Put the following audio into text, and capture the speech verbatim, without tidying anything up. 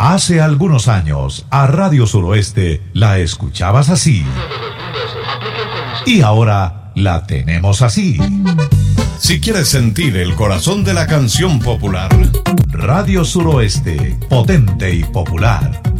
Hace algunos años, a Radio Suroeste la escuchabas así. Y ahora la tenemos así. Si quieres sentir el corazón de la canción popular, Radio Suroeste, potente y popular.